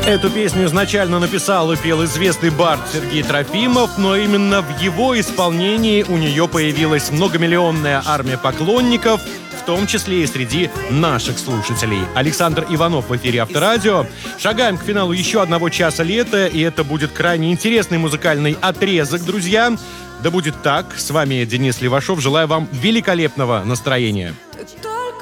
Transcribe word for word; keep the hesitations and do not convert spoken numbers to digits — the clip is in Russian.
Эту песню изначально написал и пел известный бард Сергей Трофимов, но именно в его исполнении у нее появилась многомиллионная армия поклонников, в том числе и среди наших слушателей. Александр Иванов в эфире Авторадио. Шагаем к финалу еще одного часа лета, и это будет крайне интересный музыкальный отрезок, друзья. Да будет так. С вами Денис Левашов. Желаю вам великолепного настроения. Кто